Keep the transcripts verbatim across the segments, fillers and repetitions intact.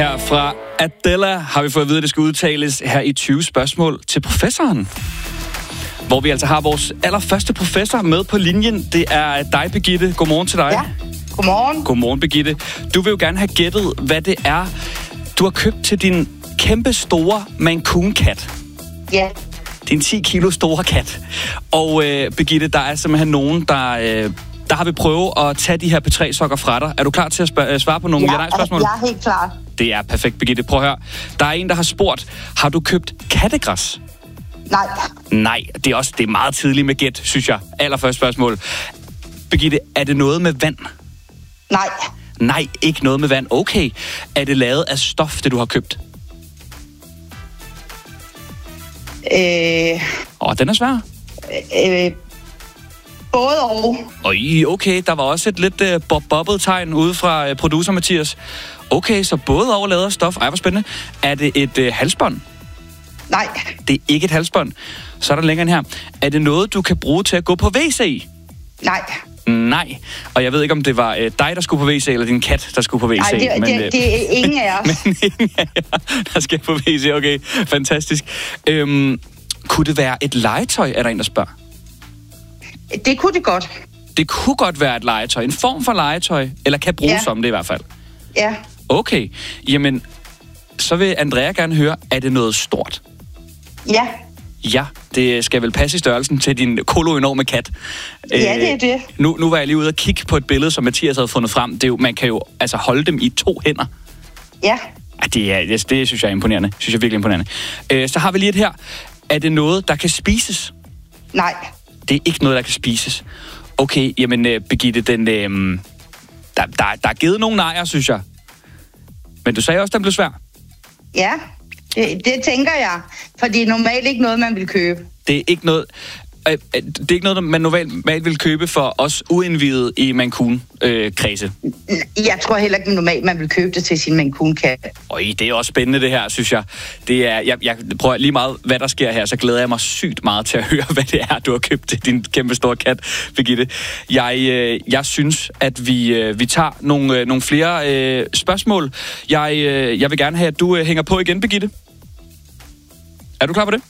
Her fra Adela har vi fået at vide, at det skal udtales her i tyve spørgsmål til professoren. Hvor vi altså har vores allerførste professor med på linjen. Det er dig, Birgitte. Godmorgen til dig. Ja, godmorgen. Godmorgen, Birgitte. Du vil jo gerne have gættet, hvad det er, du har købt til din kæmpe store Mancun-kat. Ja. Din ti kilo store kat. Og øh, Birgitte, der er simpelthen nogen, der... Øh, der har vi prøvet at tage de her P tre sokker fra dig. Er du klar til at spørge, svare på nogle ja, ja-nej-spørgsmål? Jeg er helt klar. Det er perfekt, Birgitte. Prøv at høre. Der er en, der har spurgt, har du købt kattegræs? Nej. Nej, det er også det er meget tidligt med gæt, synes jeg. Allerførste spørgsmål. Birgitte, er det noget med vand? Nej. Nej, ikke noget med vand. Okay. Er det lavet af stof, det du har købt? Øh... Åh, den er svær. Øh... Både og. Øj, okay. Der var også et lidt uh, bob-bobbet-tegn ude fra uh, producer Mathias. Okay, så både og lavet af stof. Ej, hvor spændende. Er det et uh, halsbånd? Nej. Det er ikke et halsbånd. Så er der længere end her. Er det noget, du kan bruge til at gå på W C? Nej. Nej. Og jeg ved ikke, om det var øh, dig, der skulle på W C, eller din kat, der skulle på W C. Nej, det, men, det, øh, det er ingen af os. Men ingen af jer, der skal på W C. Okay, fantastisk. Øhm, kunne det være et legetøj, er der en, der spørger? Det kunne det godt. Det kunne godt være et legetøj. En form for legetøj. Eller kan bruges Ja. som det i hvert fald. Ja. Okay. Jamen, så vil Andrea gerne høre, er det noget stort? Ja. Ja, det skal vel passe i størrelsen til din kolo-enorme kat. Ja, det er det. Øh, nu, nu var jeg lige ude og kigge på et billede, som Mathias havde fundet frem. Det er jo, man kan jo altså holde dem i to hænder. Ja. Ej, det, er, det, det synes jeg er imponerende. Det synes jeg er virkelig imponerende. Øh, så har vi lige et her. Er det noget, der kan spises? Nej. Det er ikke noget, der kan spises. Okay, jamen uh, Birgitte, den, uh, der, der, der er givet nogle nejer, synes jeg. Men du sagde også, den blev svær. Ja. Det, det tænker jeg. For det er normalt ikke noget, man vil købe. Det er ikke noget... Øh, det er ikke noget, man normalt vil købe for os uindvidede i Mancun-kredse. Jeg tror heller ikke normalt, man vil købe det til sin Mancun-kat. Øj, det er også spændende det her, synes jeg. Det er, jeg, jeg prøver lige meget, hvad der sker her, så glæder jeg mig sygt meget til at høre, hvad det er, du har købt til din kæmpe store kat, Birgitte. Jeg, øh, jeg synes, at vi, øh, vi tager nogle, øh, nogle flere øh, spørgsmål. Jeg, øh, jeg vil gerne have, at du øh, hænger på igen, Birgitte. Er du klar på det?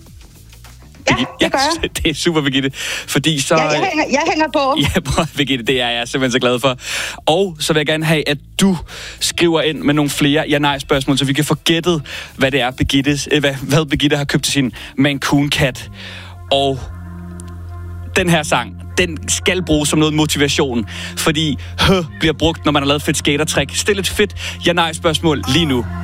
Ja, det gør jeg. Det er super, Birgitte. Fordi så... Ja, jeg, hænger, jeg hænger på. Ja, prøv, Birgitte, det er jeg simpelthen så glad for. Og så vil jeg gerne have, at du skriver ind med nogle flere ja-nej-spørgsmål, så vi kan få gættet, hvad det er, Birgitte, hvad, hvad Birgitte har købt til sin Mancun-kat. Og den her sang, den skal bruges som noget motivation, fordi hø bliver brugt, når man har lavet fedt skatertræk. Stil et fedt ja-nej-spørgsmål lige nu.